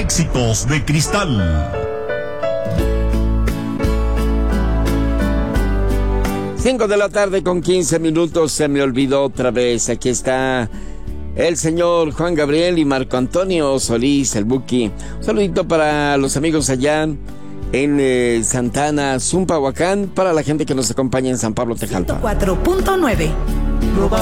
Éxitos de Cristal. 5 de la tarde con 15 minutos, se me olvidó otra vez. Aquí está el señor Juan Gabriel y Marco Antonio Solís, el Buki. Un saludito para los amigos allá en Santana, Zumpahuacán, para la gente que nos acompaña en San Pablo, Tejalpa. 4.9